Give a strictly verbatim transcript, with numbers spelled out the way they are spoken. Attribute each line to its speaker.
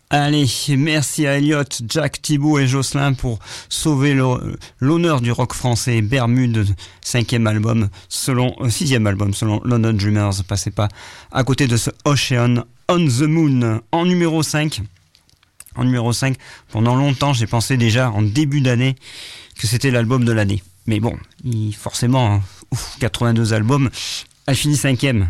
Speaker 1: Allez, merci à Elliot, Jack, Thibaut et Jocelyn pour sauver le- l'honneur du rock français. Bermude, cinquième album, selon, euh, sixième album, selon London Dreamers. Passez pas à côté de ce Ocean on the Moon. En numéro cinq, en numéro cinq, pendant longtemps, j'ai pensé déjà, en début d'année, que c'était l'album de l'année. Mais bon, il- forcément, hein, ouf, quatre-vingt-deux albums, elle finit cinquième.